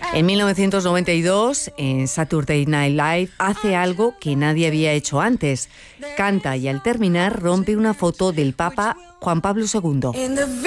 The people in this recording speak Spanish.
En 1992, en Saturday Night Live, hace algo que nadie había hecho antes. Canta y al terminar rompe una foto del Papa Juan Pablo II.